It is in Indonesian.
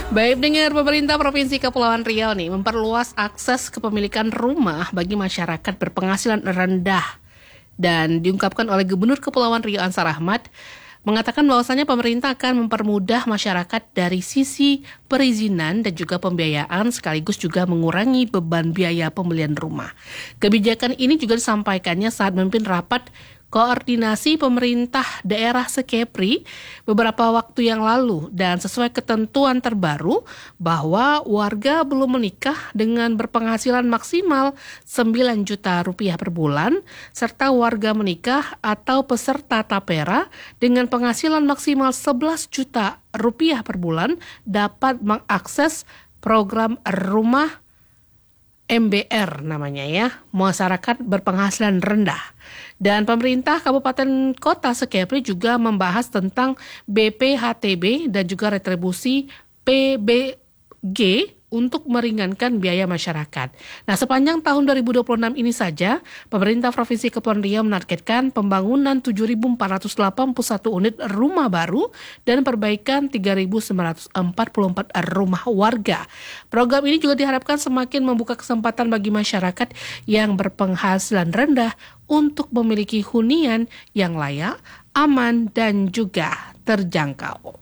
Baik, dengar pemerintah Provinsi Kepulauan Riau nih memperluas akses kepemilikan rumah bagi masyarakat berpenghasilan rendah. Dan diungkapkan oleh Gubernur Kepulauan Riau Ansar Ahmad, mengatakan bahwasannya pemerintah akan mempermudah masyarakat dari sisi perizinan dan juga pembiayaan sekaligus juga mengurangi beban biaya pembelian rumah. Kebijakan ini juga disampaikannya saat memimpin rapat koordinasi pemerintah daerah Sekepri beberapa waktu yang lalu dan sesuai ketentuan terbaru bahwa warga belum menikah dengan berpenghasilan maksimal 9 juta rupiah per bulan serta warga menikah atau peserta tapera dengan penghasilan maksimal 11 juta rupiah per bulan dapat mengakses program rumah MBR namanya ya, masyarakat berpenghasilan rendah. Dan pemerintah Kabupaten Kota Sekepri juga membahas tentang BPHTB dan juga retribusi PBG untuk meringankan biaya masyarakat. Nah, sepanjang tahun 2026 ini saja, pemerintah Provinsi Kepulauan Riau menargetkan pembangunan 7.481 unit rumah baru dan perbaikan 3.944 rumah warga. Program ini juga diharapkan semakin membuka kesempatan bagi masyarakat yang berpenghasilan rendah untuk memiliki hunian yang layak, aman, dan juga terjangkau.